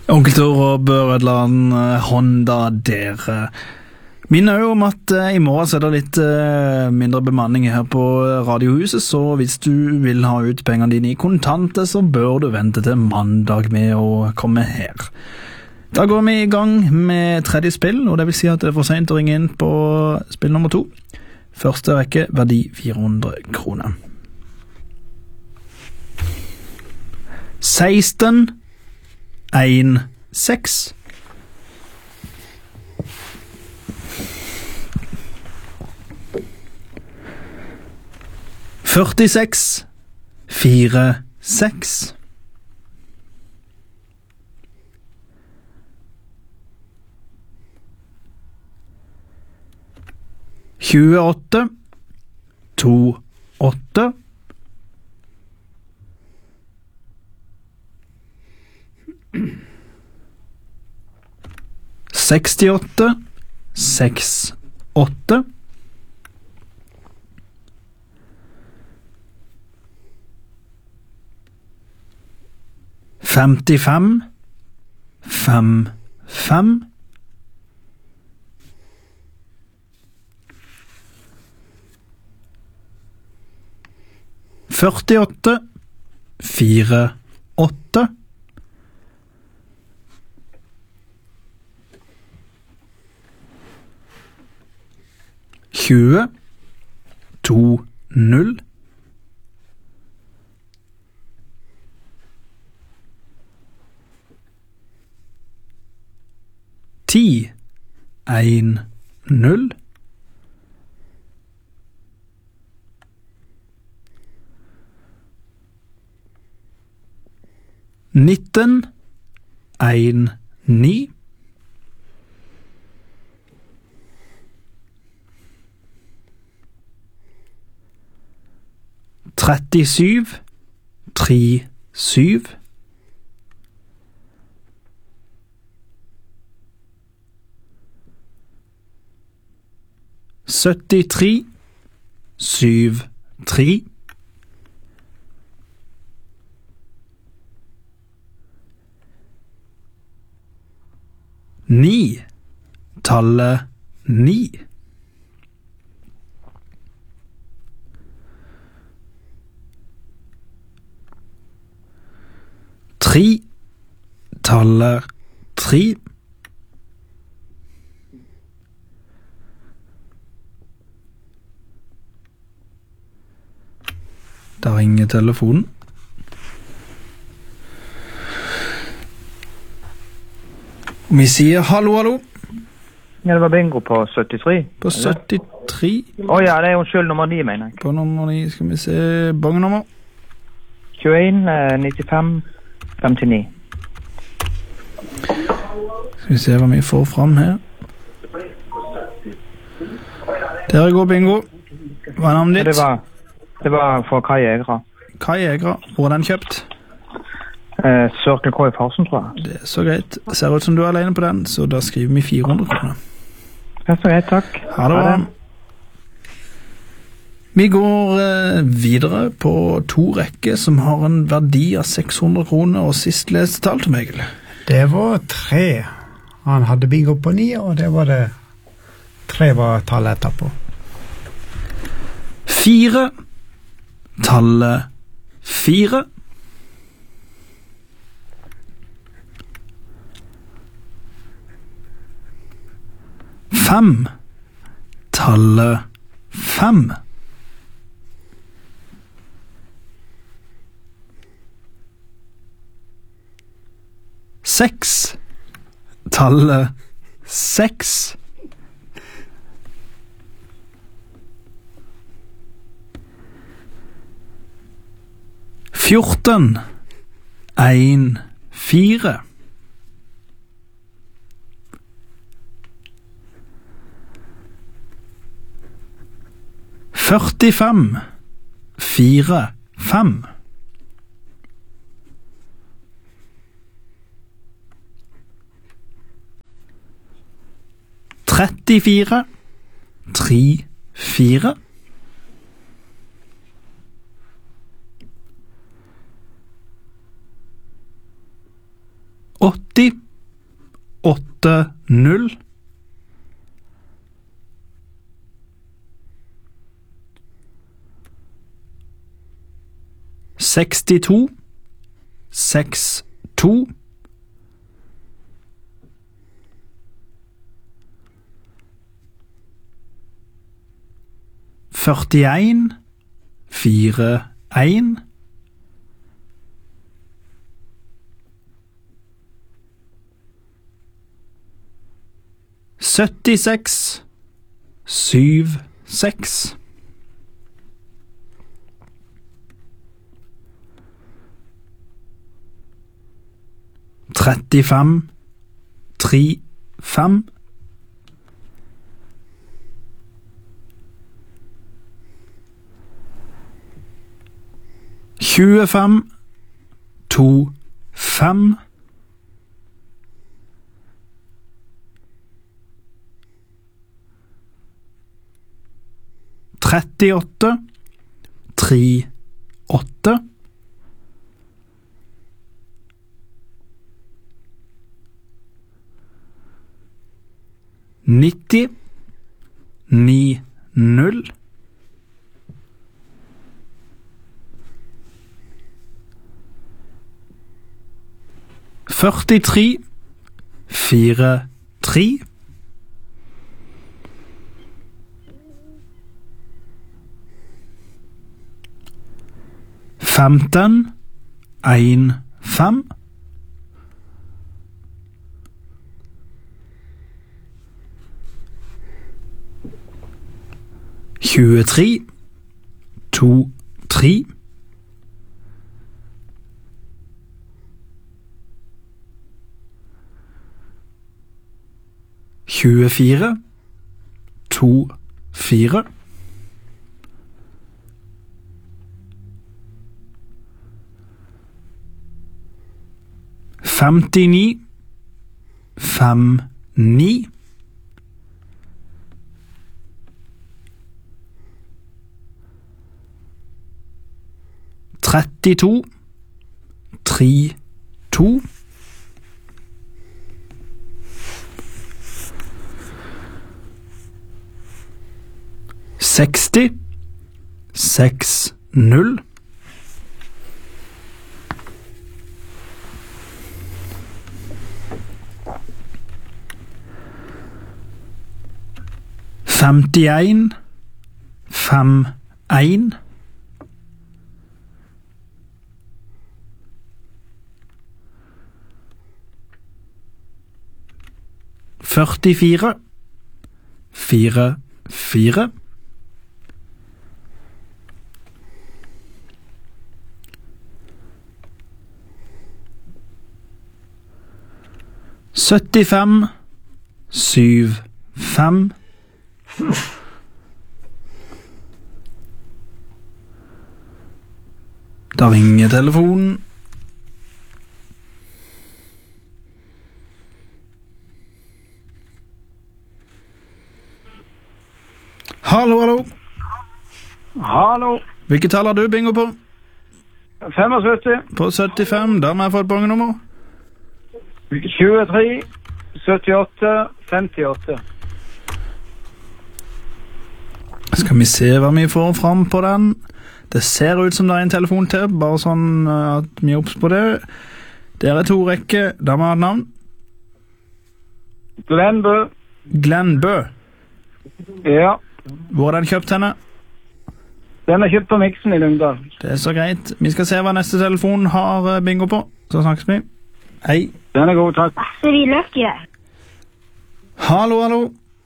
Onkel Tor og Børedland, Honda der. Minner jo om at i morgen så er det litt mindre bemanning her på Radiohuset, så hvis du vil ha ut pengene dine i kontanter, så bør du vente til mandag med å komme her. Da går vi i gang med tredje spill, og det vil si at det er for sent å ringe inn på spill nummer 2. Første rekke, verdi 400 kroner. 16 1 6 46 4 6 28 2 8 68 6 8 55 5 5 48 4 8 20 2 0 10 1 0 19 1 9 37 3 7 73 7 3 9 tallet 9 3 tallet 3 Da ringer telefonen. Vi sier hallo, hallo. Ja, det var bingo på 73. På 73. Ja, det er unnskyld nummer 9, mener jeg. På nummer 9 skal vi se bongenummer. 21 95 59. Skal vi se hva vi får fram her. Der går bingo. Hva er navnet ditt? Det var for Kai Egra. Kai Egra. Hvor er den kjøpt? Circle K i Farsen, tror jeg. Det er så greit. Det ser ut som du er alene på den, så da skriver vi 400 kroner. Det er så greit, takk. Ha det bra. Vi går videre på 2 rekker som har en verdi av 600 kroner, og sist leste tall til Egil. Det var 3. Han hadde bingo på 9, og det var det 3 var tallet etterpå. 4 tallet 4 5 tallet 5 6 tallet 6 14 1 4 45 4 5 34 3 4 8 80. 62 62 41 41 76 76 35 35 25 25 38 38 90 90 43 43 15 15 23 23 24 24 59 59 32 32 60 60 51 51 44 44 75 75 Da ringer telefonen. Hallo, hallo. Hallo. Hvilket tall har du bingo på? 75. På 75, da må jeg få et bongenummer. 23. 78. 58. Skal vi se hva vi får fram på den. Det ser ut som det er en telefon til, bare sånn at vi er opps på det. Det er 2 rekker, da må jeg ha et navn. Glenbø. Glenbø. Ja. Hvor er den kjøpt henne? Den er kjøpt på Miksen i Lyngdal. Det er så greit. Vi skal se hva neste telefon har bingo på. Så snakkes vi. Hei. Den er god, takk. Hallo, hallo.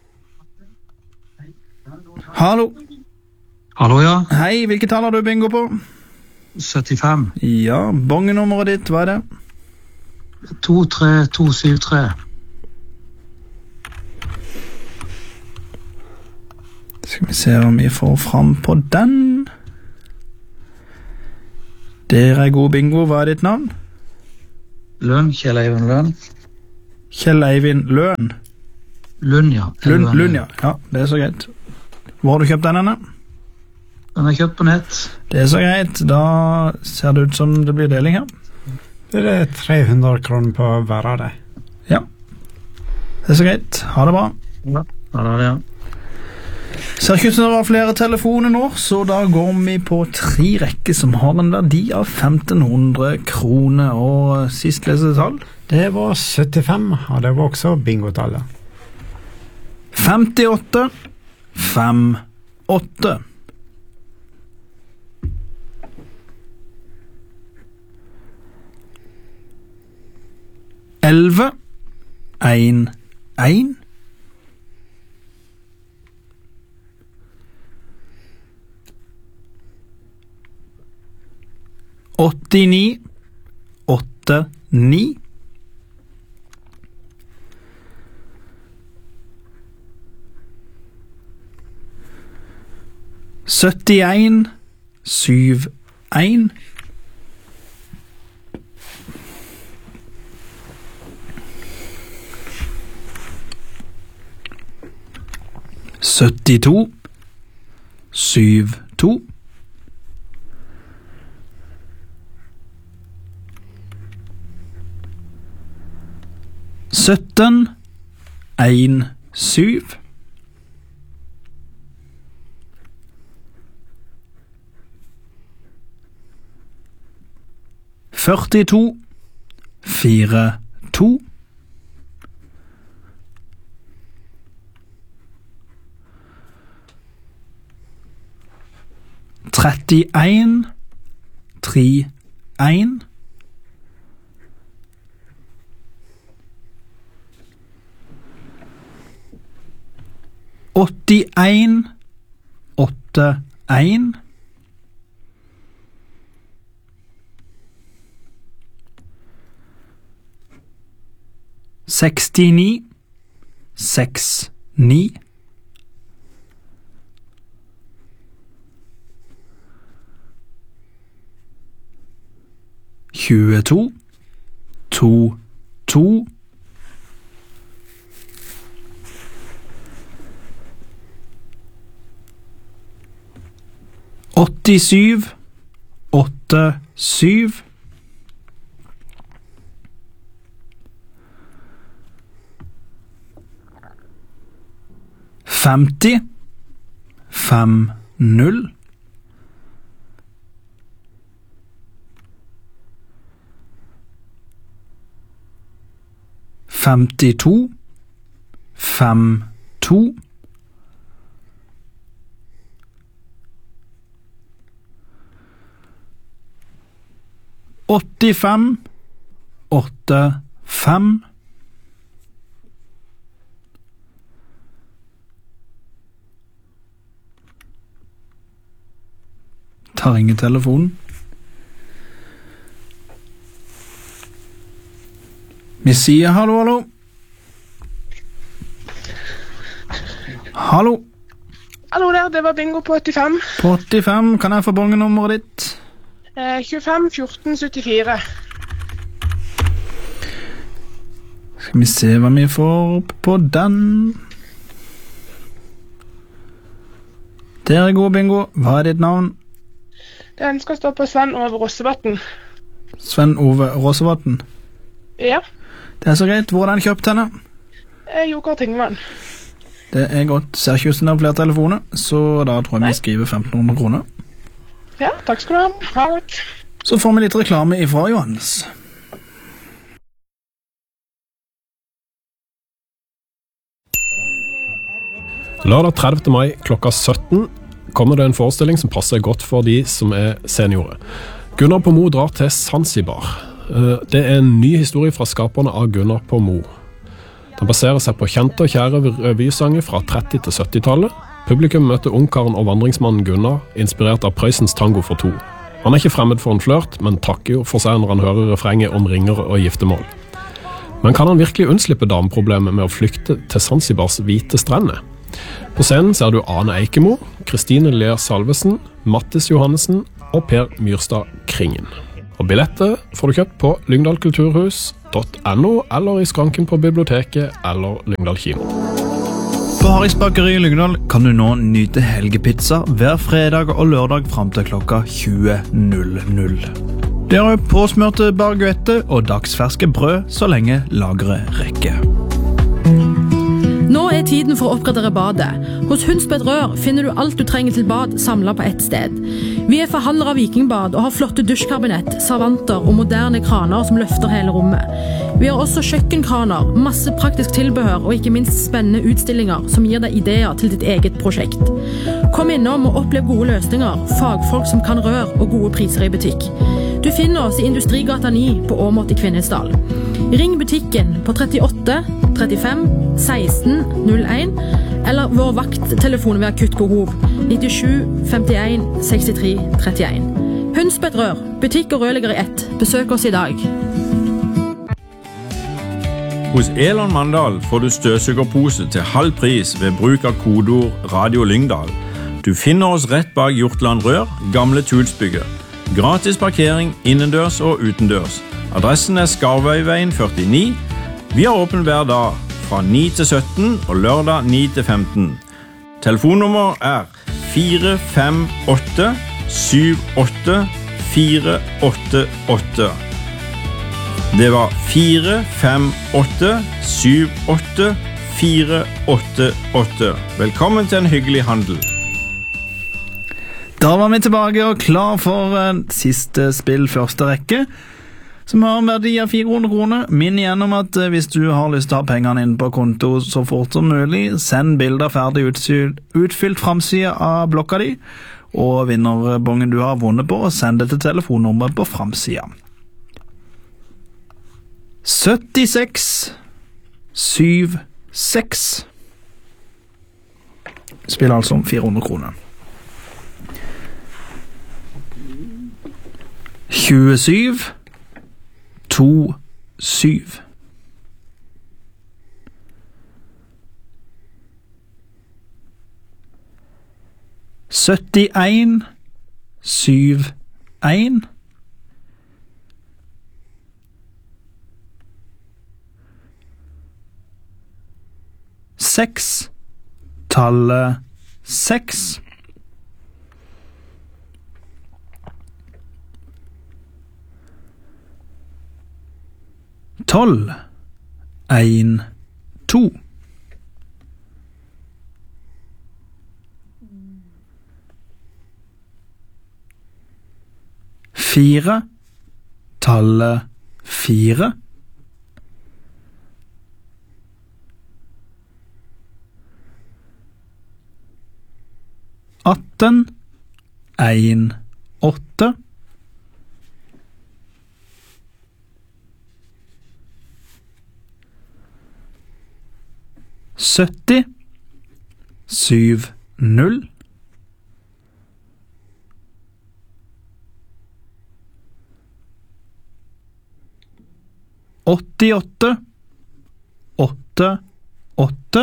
Hallo. Hallo, ja. Hei, hvilket tall har du bingo på? 75. Ja, bongenummeret ditt, hva er det? 23273. Skal vi se om vi får fram på den. Der er god bingo, hva er ditt navn? Lønn, Kjell Eivind Lønn. Kjell Eivind Løn. Lund, ja. Lund, ja. Ja, det er så greit. Hvor har du kjøpt den henne? Den er kjøpt på nett. Det er så greit, da ser det ut som det blir deling her. Det er 300 kroner på hver av det. Ja. Det er så greit. Ha det bra. Ja, det er det, ja. Ser ikke ut som det var flere telefoner nå, så da går vi på 3 rekker som har en verdi av 1500 kroner. Og sist leste tall? Det var 75, og det var også bingotallet. 58 58. Elleve 1 1. 89 8 9. 71 7 1. 72 7 2. 17 1 7. 42 4 2. 31 3 1. 81 8 1. 69 6 9. 22 2 2. 87 8 7. 50 5 0. 52 5 2. 85 8 5. 'tar ingen telefon. Vi sier hallo, hallo. Hallo. Hallo der, det var bingo på 85. På 85, kan jeg få bongenummeret ditt? 25 14 74. Skal vi se hva vi får på den. Der er god bingo. Hva er ditt navn? Den skal stå på Sven Ove Rossevatn. Sven Ove Rossevatn. Ja, Det er så greit. Hvor er den kjøpt henne? Joker Tingvann. Det er godt. Ser ikke ut som det er flere telefoner, så da tror jeg vi skriver 1500 kroner. Ja, takk skal du ha. Ha det. Så får vi litt reklame ifra Johannes. Lørdag 30. mai klokka 17 kommer det en forestilling som passer godt for de som er seniorer. Gunnar på Mo drar til Zanzibar. Det er en ny historie fra skaperne av Gunnar på Mo. Den baserer seg på kjente og kjære revysanger fra 30- til 70-tallet. Publikum møter ungkaren og vandringsmannen Gunnar, inspirert av Prøysens tango for 2. Han er ikke fremmed for en flørt, men takker jo for seg når han hører refrenget om ringer og giftemål. Men kan han virkelig unnslippe dameproblemet med å flykte til Zanzibars hvite strender? På scenen ser du Ane Eikemo, Kristine Ler Salvesen, Mattis Johannessen og Per Myrstad Kringen. Og billetter får du kjøpt på lyngdalkulturhus.no eller i skranken på biblioteket eller Lyngdal kino. På Harris Bakeri i Lyngdal kan du nå nyte helgepizza hver fredag og lørdag frem til klokka 20.00. Det er påsmørte baguette og dagsferske brød så lenge lageret rekker. Nå er tiden for å oppgradere badet. Hos Hundsbed Rør finner du alt du trenger til bad samlet på ett sted. Vi er forhandlere av Vikingbad og har flotte dusjkabinett, servanter og moderne kraner som løfter hele rommet. Vi har også kjøkkenkraner, masse praktisk tilbehør og ikke minst spennende utstillinger som gir deg ideer til ditt eget prosjekt. Kom innom og opplev gode løsninger, fagfolk som kan rør og gode priser i butikk. Du finner oss i Industrigata 9 på Åmot i Kvinesdal. Ring butikken på 38 35 16 01 eller vår vakttelefon ved akuttbehov 97 51 63 31. Hundsbed Rør, butikk og rørlegger i ett. Besøk oss i dag. Hos Elon Mandal får du støvsugerpose til halv pris ved bruk av kodeord Radio Lyngdal. Du finner oss rett bak Hjortland Rør, gamle Tulsbygget. Gratis parkering innendørs og utendørs. Adressen er Skarvøyveien 49. Vi har åpen hver dag fra 9 til 17 og lørdag 9 til 15. Telefonnummer er 458 78 488. Det var 458 78 488. Velkommen til en hyggelig handel. Da var vi tilbake og klar for siste spill første rekke, som har en verdi av 400 kroner. Minn igjennom at hvis du har lyst til å ha pengene inn på konto så fort som mulig, send bilder ferdig utfylt framsida av blokka di, og vinnerbongen du har vunnet på, og send det til telefonnummeret på framsida. 76 76. Spiller altså om 400 kroner. 27 27. 71 71. 6 tallet 6. 12 1 2. 4 tallet 4. 18 1 8. 70 7 0. 88 8 8.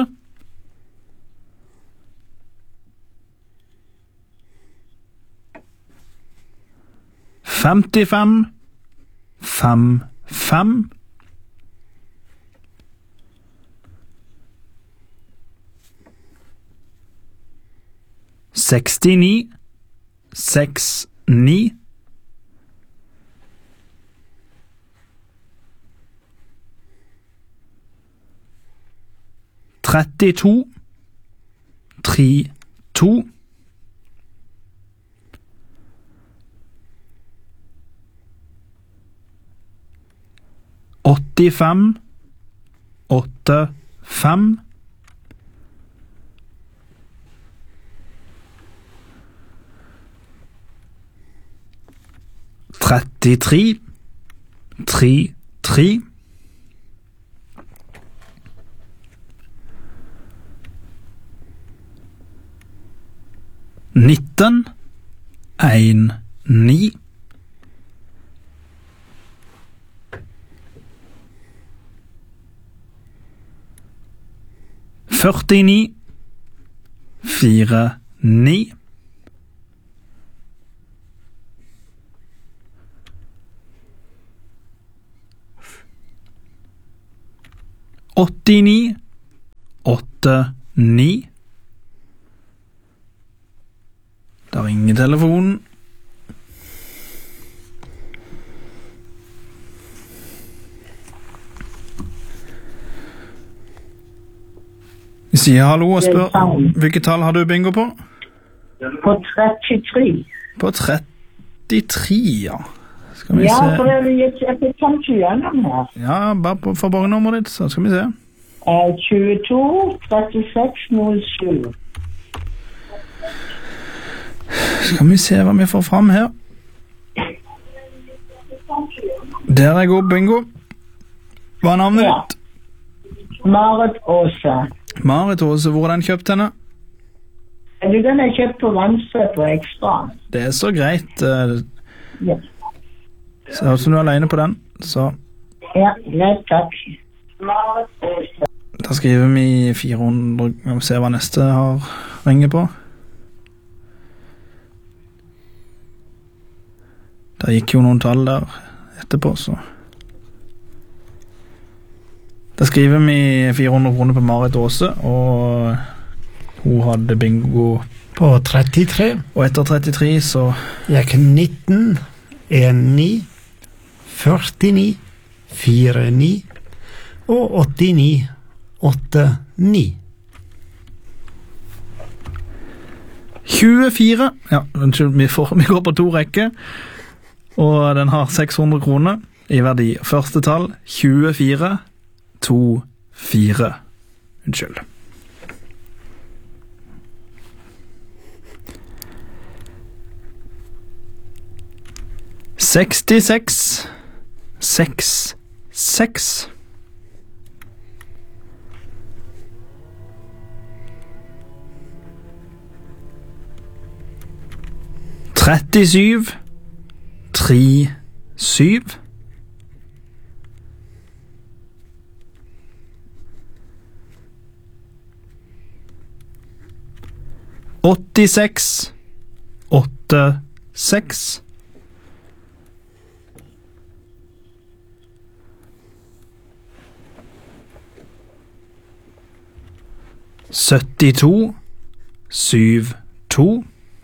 55 5 5. 69 6 9. 32 3 2. 85 8 5. 33 3 3. 19 1 9. 49 4 9. 89 8 9. Da ringer telefonen. Vi sier hallo og spør, hvilket tall har du bingo på? På 33. På 33, ja. Skal vi Ja, se. for jeg kan ikke gjennom her. Ja, bare for borgernummeret ditt, så skal vi se. 22 36 07. Skal vi se hva vi får fram her. Der er god bingo. Hva er navnet Ja. ditt? Marit Åse. Marit Åse, hvor er den kjøpt henne? Den er kjøpt på Vannsø på Ekstra. Det er så greit. Ja. Ser ut som du er alene på den, så Ja, greit, takk. Marit Åse. da skriver vi 400, vi må se hva neste har ringer på. Det gikk jo noen tall der etterpå, så da skriver vi 400 kroner på Marit Åse, og hun hadde bingo På 33 og etter 33 så gikk 19, 19, 49, 49 og 89, 89. 24, ja, unnskyld, vi går på 2 rekker, og den har 600 kroner i verdi. Første tall, 24, 2, 4. Unnskyld. Sekstiseks, 6, 6. Trettisyv, 3, 7. Åttiseks, 8, 6. Syttito, 7, 2.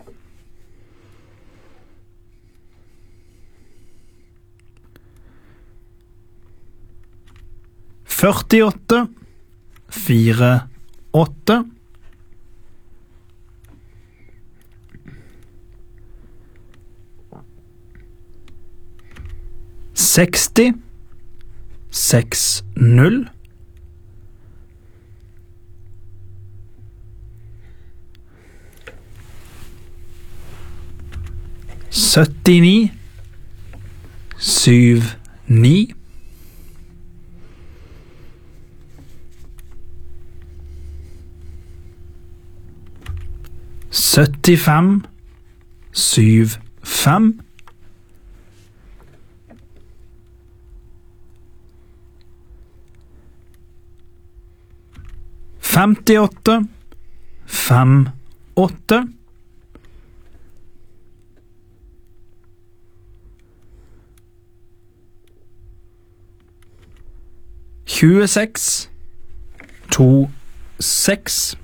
Førtiåtte, 4, 8. Seksti, 6, 0. Syttini, 7, 9. Syttifem, 7, 5. Femtiåtte, 5, 8. Tjueseks, 2, 6.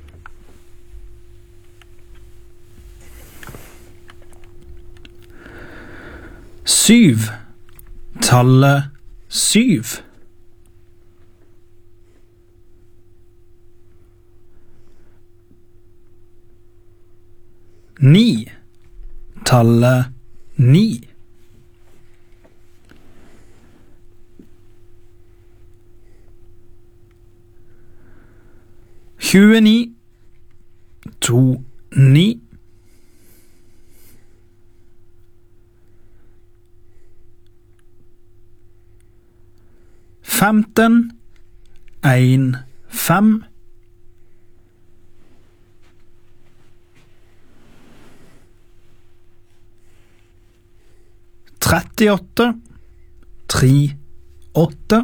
Syv, tallet 7. Ni, tallet 9. Tjueni, 2, 9. Femten, 1, 5. Trettiåtte, 3, 8.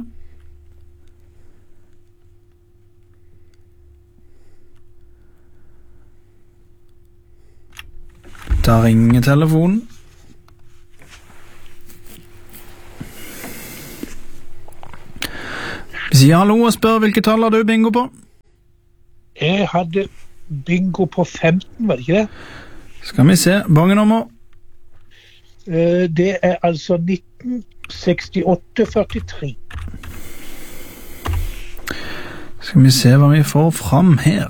Da ringer telefonen. Si hallo og spør hvilke tall har du bingo på? Jeg hadde bingo på 15, var det ikke det? Skal vi se, bongenummer. Det er altså 196843. Skal vi se hva vi får fram her.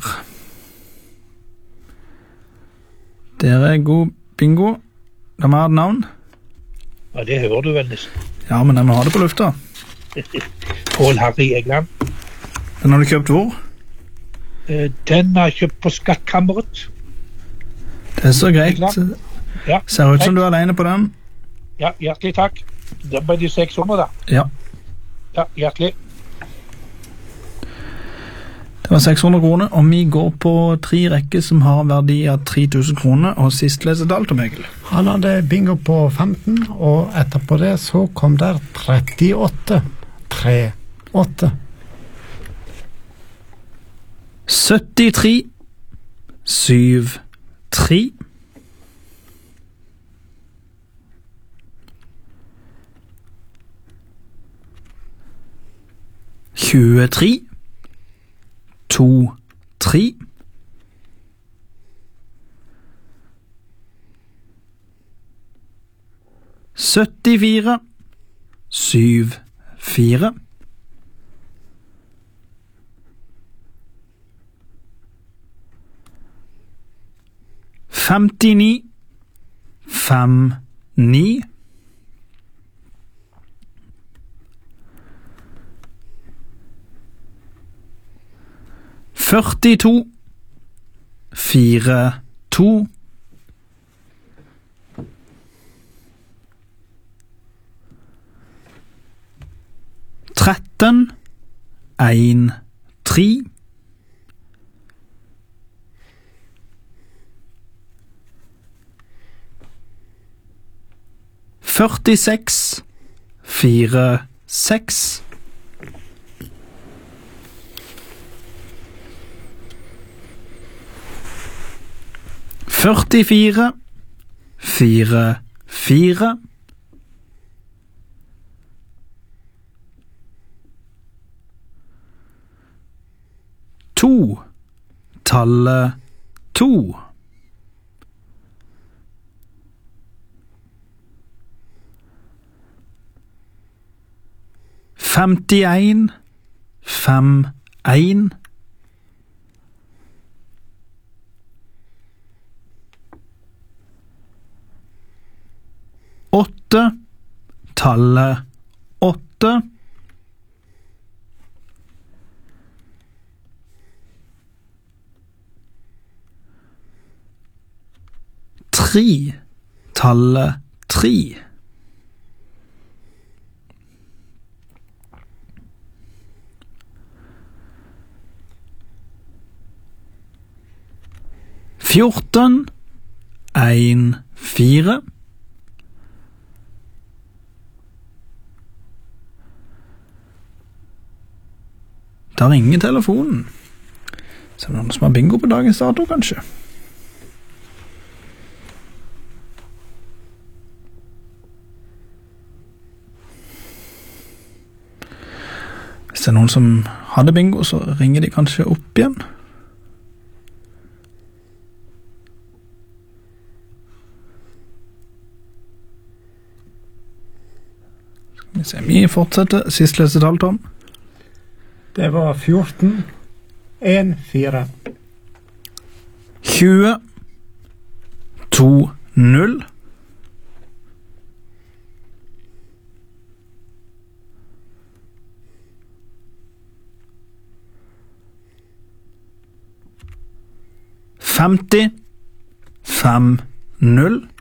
Dere er god bingo. De har et navn. Ja, det hører du vel nesten. Ja, men de må ha det på lufta. Paul Harry Egland. Den har du kjøpt hvor? Den har jeg kjøpt på Skattkammeret. Det er så greit. Ja, ser ut som du er alene på den. Ja, hjertelig takk. Det ble de 600 da. Ja. Ja, hjertelig. Det var 600 kroner, og vi går på 3 rekker som har verdi av 3000 kroner, og sist lesedal, Tom Egil. Han hadde bingo på 15, og etterpå det så kom der 38. 38. 73. 73. 23. 2, 3. 74. 7, 4. 59. 5, 9. 42. 4, 2. 13. 1, 3. 46. 4, 6. 44. 4, 4. 2. Tallet 2. 51. 5, 1. 8. Tallet 8. 3. Tallet 3. 14. 1, 4. 'Der ringer telefonen. Så er det noen som har bingo på dagens dato, kanskje? Hvis det er noen som hadde bingo, så ringer de kanskje opp igjen. Skal vi se, vi fortsetter. Sist lesetall, Tom. Det var 14. 1, 4. 20. 2, 0. 50. 5, 0.